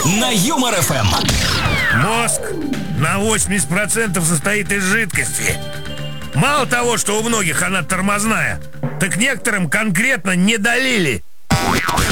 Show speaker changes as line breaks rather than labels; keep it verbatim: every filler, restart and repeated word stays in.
на Юмор эф эм.
Мозг на восемьдесят процентов состоит из жидкости. Мало того, что у многих она тормозная, так некоторым конкретно не долили.